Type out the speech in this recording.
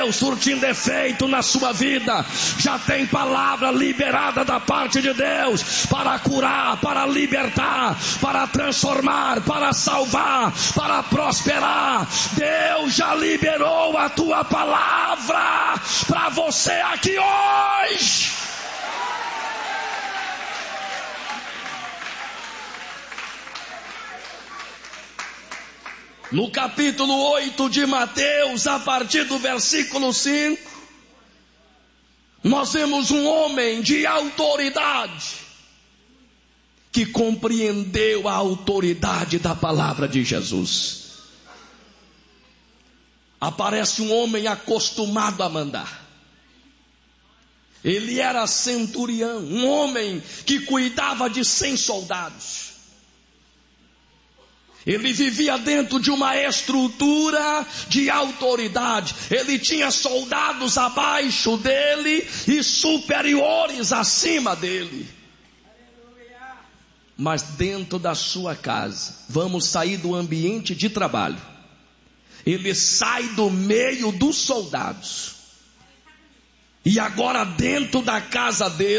surtindo efeito na sua vida. Já tem palavra liberada da parte de Deus para curar, para libertar, para transformar, para salvar, para prosperar. Deus já liberou a tua palavra para você aqui hoje. No capítulo 8 de Mateus, a partir do versículo 5, nós vemos um homem de autoridade que compreendeu a autoridade da palavra de Jesus. Aparece um homem acostumado a mandar. Ele era centurião, um homem que cuidava de 100 soldados. Ele vivia dentro de uma estrutura de autoridade. Ele tinha soldados abaixo dele e superiores acima dele. Mas dentro da sua casa, vamos sair do ambiente de trabalho. Ele sai do meio dos soldados. E agora dentro da casa dele,